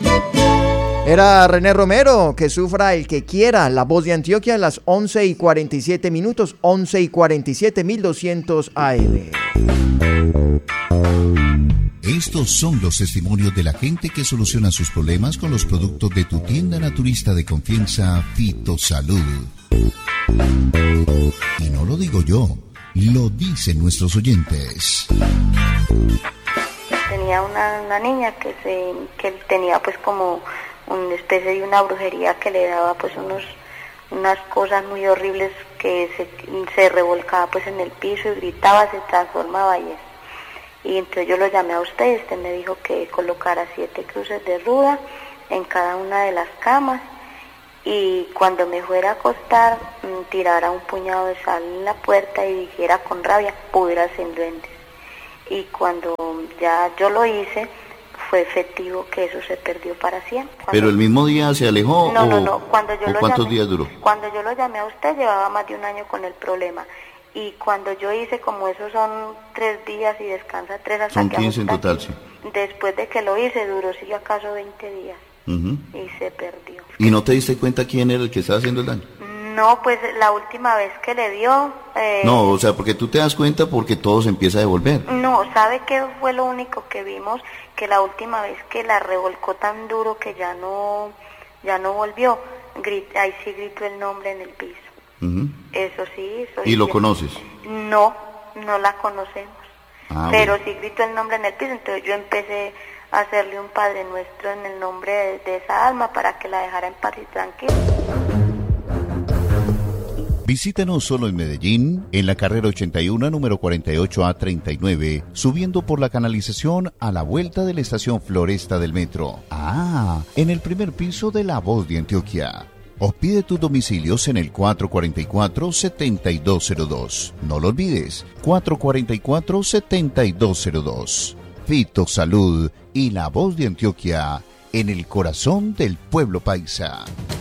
Era René Romero, que sufra el que quiera, La Voz de Antioquia, a las 11:47, 11:47, 1200 AM. Estos son los testimonios de la gente que soluciona sus problemas con los productos de tu tienda naturista de confianza, Fitosalud. Y no lo digo yo, lo dicen nuestros oyentes. Tenía una niña que tenía pues como una especie de una brujería que le daba pues unas cosas muy horribles, que se revolcaba pues en el piso y gritaba, se transformaba y eso. Y entonces yo lo llamé a usted y usted me dijo que colocara 7 cruces de ruda en cada una de las camas, y cuando me fuera a acostar tirara un puñado de sal en la puerta y dijera con rabia: púdrase en duendes. Y cuando ya yo lo hice, fue efectivo que eso se perdió para siempre. ¿Pero el mismo día se alejó? No. ¿Cuántos días duró? Cuando yo lo llamé a usted llevaba más de un año con el problema. Y cuando yo hice, como esos son 3 días y descansa 3 hasta son que 15 en total, sí. Después de que lo hice, duró si acaso 20 días. Y se perdió. ¿Y no te diste cuenta quién era el que estaba haciendo el daño? No, pues la última vez que le dio... No, o sea, porque tú te das cuenta porque todo se empieza a devolver. No, ¿sabe qué fue lo único que vimos? Que la última vez que la revolcó tan duro que ya no volvió, ahí sí gritó el nombre en el piso. Eso sí. ¿Y lo conoces? No la conocemos. Pero sí gritó el nombre en el piso, entonces yo empecé a hacerle un Padre Nuestro en el nombre de esa alma para que la dejara en paz y tranquila. Visítanos solo en Medellín, en la carrera 81, número 48A39, subiendo por la canalización a la vuelta de la estación Floresta del metro. En el primer piso de La Voz de Antioquia. O pide tus domicilios en el 444-7202. No lo olvides, 444-7202. Fitosalud y La Voz de Antioquia, en el corazón del pueblo paisa.